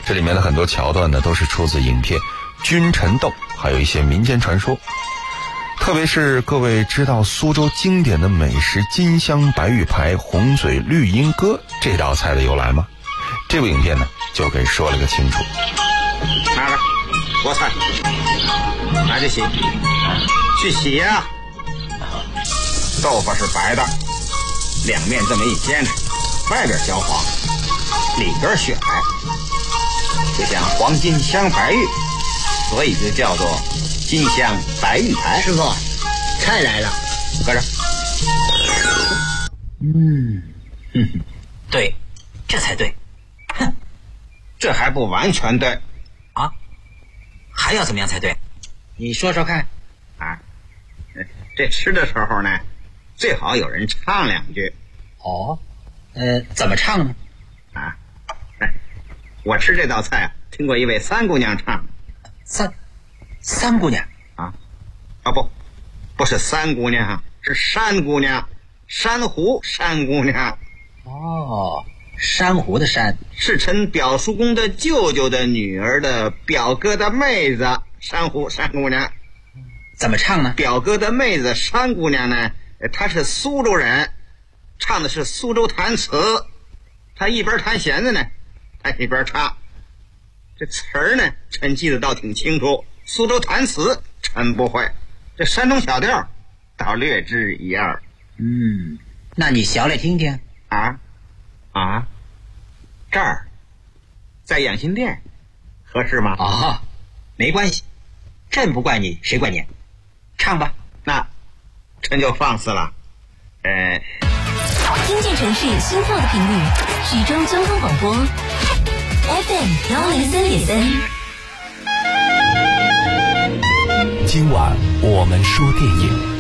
这里面的很多桥段呢，都是出自影片《君臣斗》，还有一些民间传说。特别是各位知道苏州经典的美食金香白玉排、红嘴绿鹦哥这道菜的由来吗？这部影片呢，就给说了个清楚。 拿来，锅菜，拿去洗，去洗呀。豆腐是白的，两面这么一煎，外边焦黄，里边雪白，就像黄金香白玉，所以就叫做金香白玉排。 师傅，菜来了， 搁这。 对，这才对。 哼，这还不完全对啊，还要怎么样才对？你说说看。 啊，这吃的时候呢，最好有人唱两句。 哦，怎么唱呢？ 啊，我吃这道菜啊，听过一位三姑娘唱的。 三姑娘啊？不是三姑娘，是山姑娘，珊瑚山姑娘。 哦，珊瑚的珊， 是臣表叔公的舅舅的女儿的表哥的妹子，珊瑚山姑娘。 怎么唱呢？ 表哥的妹子山姑娘呢，她是苏州人，唱的是苏州弹词，她一边弹弦子呢，她一边唱。这词儿呢，臣记得倒挺清楚，苏州弹词臣不会，这山东小调倒略知一二。 那你小来听听。 啊，这儿在养心殿合适吗？ 哦，没关系，朕不怪你，谁怪你？唱吧。 那臣就放肆了。 听见城市心跳的频率，徐州交通广播 FM103.3。 今晚我们说电影。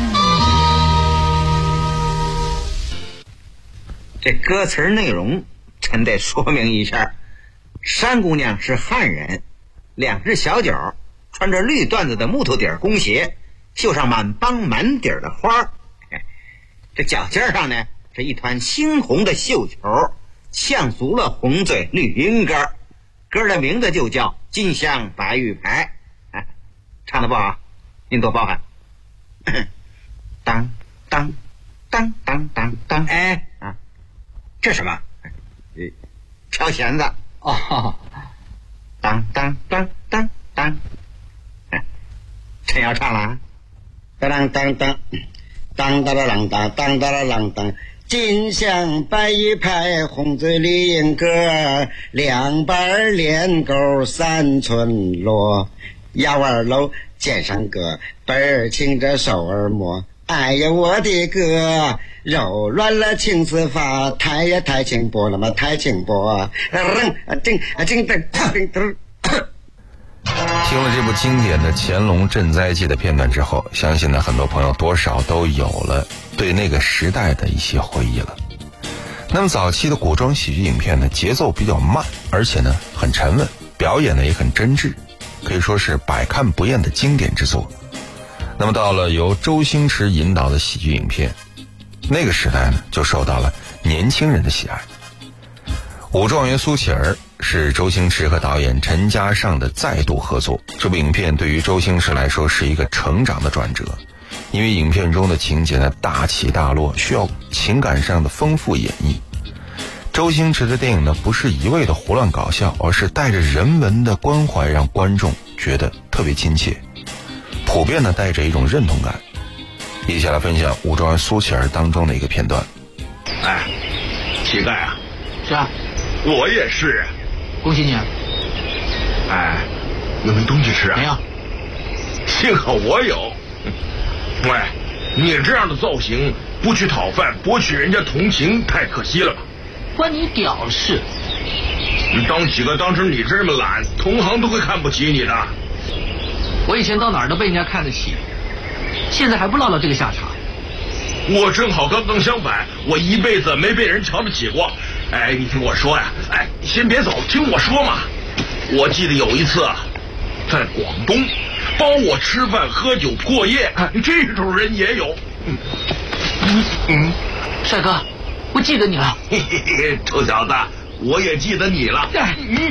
这歌词内容臣得说明一下。山姑娘是汉人，两只小脚穿着绿缎子的木头底工鞋，绣上满帮满底的花。这脚尖上呢，是一团猩红的绣球，像足了红嘴绿鹦哥。歌的名字就叫金香白玉排。唱得不好，您多包涵。当当当当当当。 这什么？ 敲弦子。 哦， 当当当当当。陈要唱了啊。当当当当当当当当当当当，金香白玉排，红嘴绿鹦哥，两瓣连钩三寸落，腰儿搂肩上搁，背儿轻着手儿摸。哎呀，我的哥，柔软了青丝发，抬呀抬轻拨，那么抬轻拨， 听了这部经典的《乾隆赈灾记》的片段之后，相信呢很多朋友多少都有了对那个时代的一些回忆了。那么早期的古装喜剧影片呢，节奏比较慢，而且呢很沉稳，表演呢也很真挚，可以说是百看不厌的经典之作。那么到了由周星驰引导的喜剧影片，那个时代呢就受到了年轻人的喜爱。武状元苏乞儿是周星驰和导演陈嘉上的再度合作，这部影片对于周星驰来说是一个成长的转折，因为影片中的情节呢大起大落，需要情感上的丰富演绎。周星驰的电影呢不是一味的胡乱搞笑，而是带着人文的关怀，让观众觉得特别亲切，普遍呢带着一种认同感。一起来分享武状元苏乞儿当中的一个片段。 乞丐啊。 是啊， 我也是。 恭喜你啊。 有没东西吃啊？ 没有。 幸好我有。喂，你这样的造型，不去讨饭，博取人家同情，太可惜了吧？ 关你屌事。 你当乞丐当成你这么懒，同行都会看不起你的。 我以前到哪儿都被人家看得起，现在还不落到这个下场。 我正好刚刚相反，我一辈子没被人瞧得起过。你听我说呀，先别走，听我说嘛。我记得有一次啊，在广东包我吃饭喝酒过夜，这种人也有。 帅哥，我记得你了。 臭小子，我也记得你了。